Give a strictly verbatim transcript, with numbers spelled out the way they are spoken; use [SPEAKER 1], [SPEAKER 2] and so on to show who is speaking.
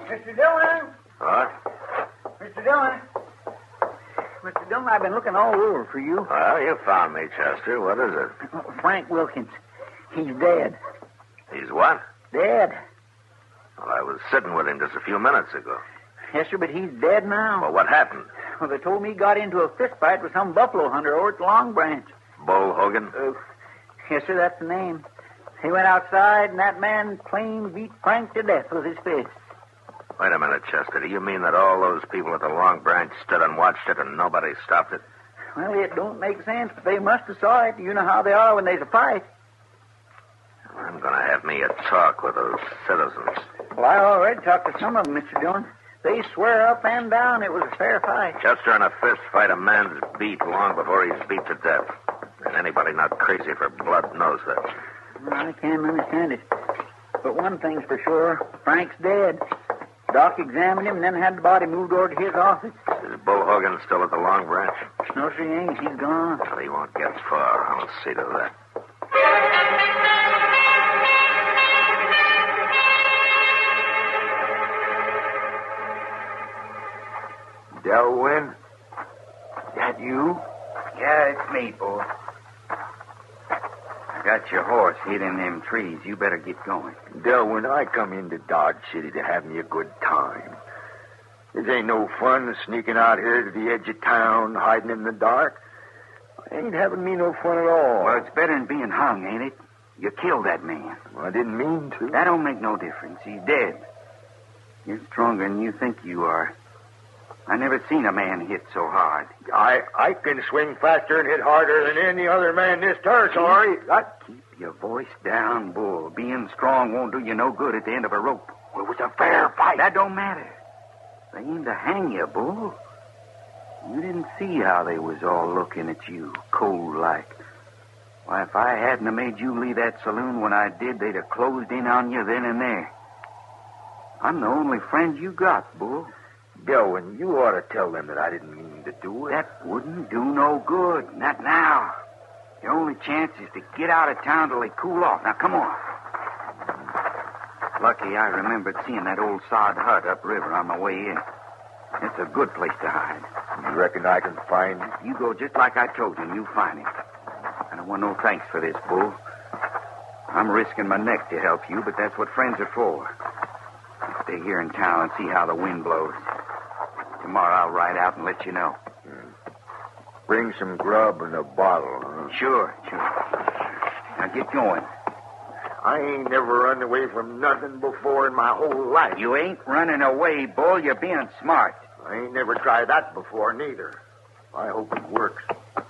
[SPEAKER 1] Mister Dillon?
[SPEAKER 2] What?
[SPEAKER 1] Mister Dillon? Mister Dillon, I've been looking all over for you.
[SPEAKER 2] Well, you found me, Chester. What is it?
[SPEAKER 1] Frank Wilkins. He's dead.
[SPEAKER 2] He's what?
[SPEAKER 1] Dead.
[SPEAKER 2] Well, I was sitting with him just a few minutes ago.
[SPEAKER 1] Yes, sir, but he's dead now.
[SPEAKER 2] Well, what happened?
[SPEAKER 1] Well, they told me he got into a fist fight with some buffalo hunter over at Long Branch.
[SPEAKER 2] Bull Hogan?
[SPEAKER 1] Uh, yes, sir, that's the name. He went outside, and that man plain beat Frank to death with his fist.
[SPEAKER 2] Wait a minute, Chester. Do you mean that all those people at the Long Branch stood and watched it and nobody stopped it?
[SPEAKER 1] Well, it don't make sense, but they must have saw it. You know how they are when there's a fight.
[SPEAKER 2] I'm going to have me a talk with those citizens.
[SPEAKER 1] Well, I already talked to some of them, Mister Dillon. They swear up and down it was a fair fight.
[SPEAKER 2] Chester, in a fist fight, a man's beat long before he's beat to death. And anybody not crazy for blood knows that.
[SPEAKER 1] Well, I can't understand it. But one thing's for sure. Frank's dead. Doc examined him and then had the body moved over to his office.
[SPEAKER 2] Is Bull Hogan still at the Long Branch?
[SPEAKER 1] No, sir, he ain't. He's gone.
[SPEAKER 2] Well, he won't get far. I'll see to that.
[SPEAKER 3] Delwyn? That you?
[SPEAKER 4] Yeah, it's me, boy. I got your horse hid in them trees. You better get going.
[SPEAKER 3] Delwyn, I come into Dodge City to have me a good time. This ain't no fun sneaking out here to the edge of town, hiding in the dark. Ain't having me no fun at all.
[SPEAKER 4] Well, it's better than being hung, ain't it? You killed that man.
[SPEAKER 3] Well, I didn't mean to.
[SPEAKER 4] That don't make no difference. He's dead. You're stronger than you think you are. I never seen a man hit so hard.
[SPEAKER 3] I I can swing faster and hit harder than any other man in this territory. I...
[SPEAKER 4] Keep your voice down, Bull. Being strong won't do you no good at the end of a rope.
[SPEAKER 3] Well, it was a fair fight.
[SPEAKER 4] That don't matter. They aimed to hang you, Bull. You didn't see how they was all looking at you, cold like. Why, if I hadn't have made you leave that saloon when I did, they'd have closed in on you then and there. I'm the only friend you got, Bull.
[SPEAKER 3] Delwyn, you ought to tell them that I didn't mean to do it.
[SPEAKER 4] That wouldn't do no good. Not now. Your only chance is to get out of town till they cool off. Now, come on. Lucky I remembered seeing that old sod hut upriver on my way in. It's a good place to hide.
[SPEAKER 3] You reckon I can find it?
[SPEAKER 4] You go just like I told you, and you find it. I don't want no thanks for this, Bull. I'm risking my neck to help you, but that's what friends are for. I stay here in town and see how the wind blows. Tomorrow I'll ride out and let you know.
[SPEAKER 3] Hmm. Bring some grub and a bottle, huh?
[SPEAKER 4] Sure, sure. Now get going.
[SPEAKER 3] I ain't never run away from nothing before in my whole life.
[SPEAKER 4] You ain't running away, Bull. You're being smart.
[SPEAKER 3] I ain't never tried that before, neither. I hope it works.